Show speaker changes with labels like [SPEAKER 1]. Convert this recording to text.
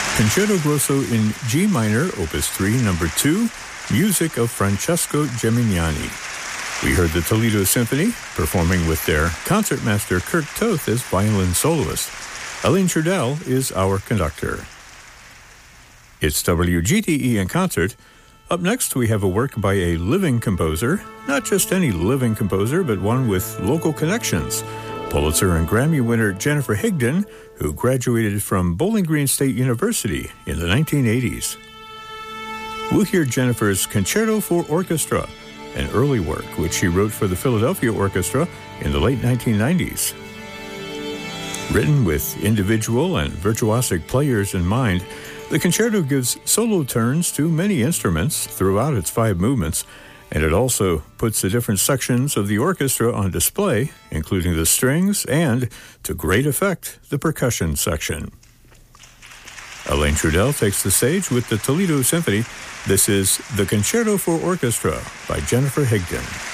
[SPEAKER 1] Concerto Grosso in G minor, Opus 3, number 2, music of Francesco Gemignani. We heard the Toledo Symphony performing with their concertmaster Kirk Toth as violin soloist. Elaine Trudell is our conductor. It's WGTE in concert. Up next, we have a work by a living composer, not just any living composer, but one with local connections. Pulitzer and Grammy winner Jennifer Higdon, who graduated from Bowling Green State University in the 1980s. We'll hear Jennifer's Concerto for Orchestra, an early work which she wrote for the Philadelphia Orchestra in the late 1990s. Written with individual and virtuosic players in mind, the concerto gives solo turns to many instruments throughout its 5 movements, and it also puts the different sections of the orchestra on display, including the strings and, to great effect, the percussion section. Elaine Trudell takes the stage with the Toledo Symphony. This is the Concerto for Orchestra by Jennifer Higdon.